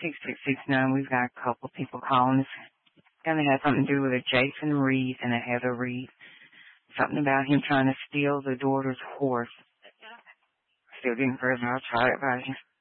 6669, we've got a couple people calling. It's going to have something to do with a Jason Reed and a Heather Reed. Something about him trying to steal the daughter's horse. Still getting further. I'll try it, buddy.